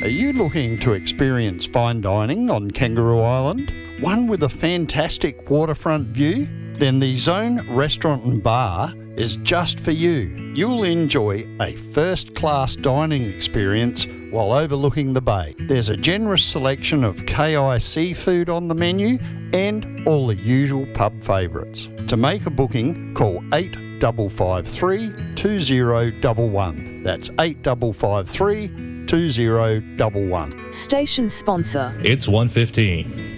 Are you looking to experience fine dining on Kangaroo Island? One with a fantastic waterfront view? Then the Zone Restaurant and Bar is just for you. You'll enjoy a first-class dining experience while overlooking the bay. There's a generous selection of KI seafood on the menu and all the usual pub favourites. To make a booking, call 8553 2011. That's 8553 2011. Station sponsor. It's 1:15.